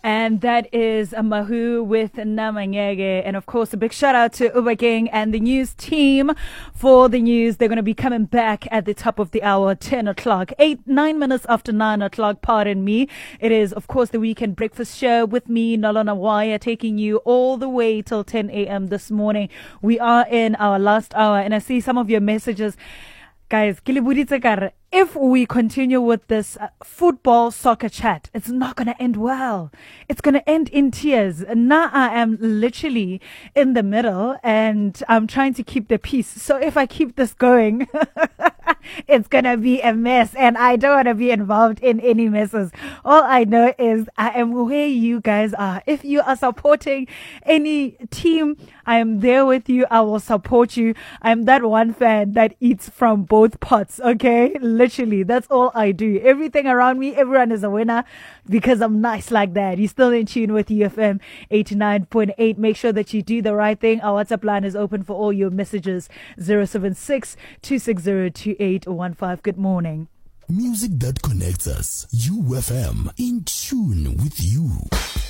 And that is Mahu with Namanyege. And of course, a big shout out to Ubaging and the news team for the news. They're going to be coming back at the top of the hour, 10 o'clock, 9 minutes after 9 o'clock. Pardon me. It is, of course, the weekend breakfast show with me, Nalona Waya, taking you all the way till 10 a.m. this morning. We are in our last hour, and I see some of your messages. Guys, if we continue with this football soccer chat, it's not going to end well. It's going to end in tears. Now I am literally in the middle and I'm trying to keep the peace. So if I keep this going, it's going to be a mess and I don't want to be involved in any messes. All I know is I am where you guys are. If you are supporting any team, I am there with you. I will support you. I'm that one fan that eats from both pots, okay? Literally, that's all I do. Everything around me, everyone is a winner because I'm nice like that. You're still in tune with UFM 89.8. Make sure that you do the right thing. Our WhatsApp line is open for all your messages. 076-260-2815. Good morning. Music that connects us. UFM, in tune with you.